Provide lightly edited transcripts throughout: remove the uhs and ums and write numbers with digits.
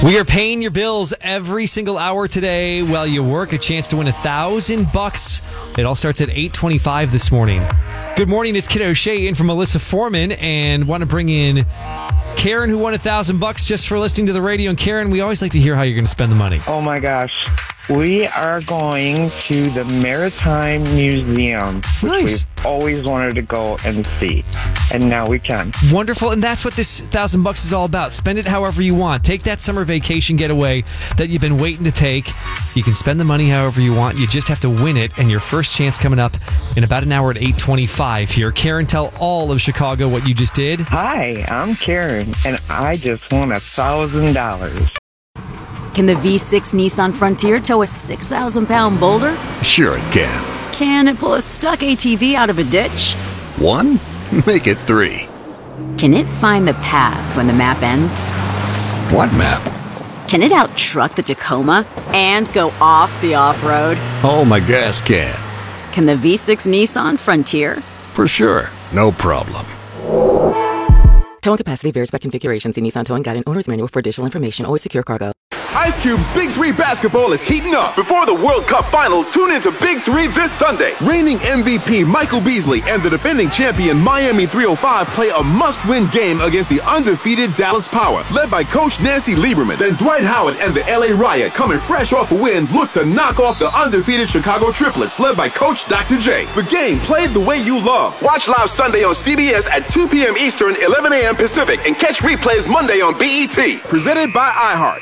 We are paying your bills every single hour today while you work. A chance to win $1,000. It all starts at 8:25 this morning. Good morning. It's Kid O'Shea in for Melissa Foreman, and want to bring in Karen, who won $1,000 just for listening to the radio. And Karen, we always like to hear how you're going to spend the money. Oh my gosh. We are going to the Maritime Museum, which Nice. we've always wanted to go and see. And now we can. Wonderful. And that's what this $1,000 is all about. Spend it however you want. Take that summer vacation getaway that you've been waiting to take. You can spend the money however you want. You just have to win it. And your first chance coming up in about an hour at 8:25 here. Karen, tell all of Chicago what you just did. Hi, I'm Karen, and I just won $1,000. Can the V6 Nissan Frontier tow a 6,000-pound boulder? Sure it can. Can it pull a stuck ATV out of a ditch? 1? Make it 3. Can it find the path when the map ends? What map? Can it out-truck the Tacoma and go off the off-road? Oh, my gas can. Can the V6 Nissan Frontier? For sure. No problem. Towing capacity varies by configuration. See Nissan Towing Guide and Owner's Manual for additional information. Always secure cargo. Ice Cube's Big 3 basketball is heating up. Before the World Cup final, tune into Big 3 this Sunday. Reigning MVP Michael Beasley and the defending champion Miami 305 play a must-win game against the undefeated Dallas Power, led by Coach Nancy Lieberman. Then Dwight Howard and the LA Riot, coming fresh off a win, look to knock off the undefeated Chicago Triplets, led by Coach Dr. J. The game played the way you love. Watch live Sunday on CBS at 2 p.m. Eastern, 11 a.m. Pacific, and catch replays Monday on BET. Presented by iHeart.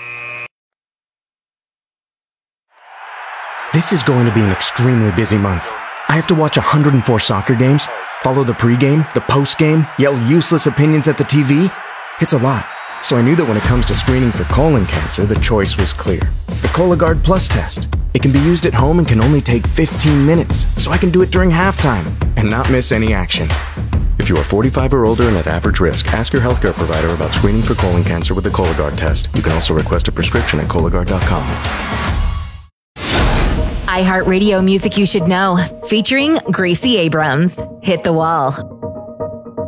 This is going to be an extremely busy month. I have to watch 104 soccer games, follow the pregame, the postgame, yell useless opinions at the TV. It's a lot. So I knew that when it comes to screening for colon cancer, the choice was clear. The Cologuard Plus test. It can be used at home and can only take 15 minutes, so I can do it during halftime and not miss any action. If you are 45 or older and at average risk, ask your healthcare provider about screening for colon cancer with the Cologuard test. You can also request a prescription at Cologuard.com. iHeartRadio Music You Should Know, featuring Gracie Abrams. Hit the Wall.